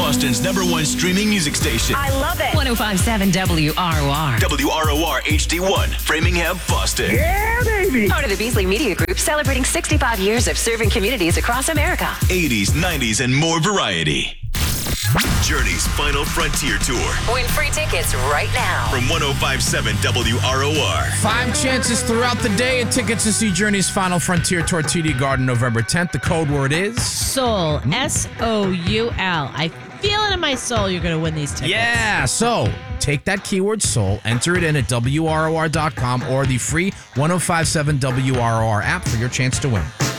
Boston's #1 streaming music station. I love it. 105.7 WROR. WROR HD1, Framingham, Boston. Yeah, baby. Part of the Beasley Media Group, celebrating 65 years of serving communities across America. 80s, 90s, and more variety. Journey's Final Frontier Tour. Win free tickets right now. From 105.7 WROR. 5 chances throughout the day and tickets to see Journey's Final Frontier Tour TD Garden November 10th. The code word is Soul. SOUL. I feel it in my soul you're going to win these tickets. Yeah, so take that keyword soul, enter it in at WROR.com or the free 105.7 WROR app for your chance to win.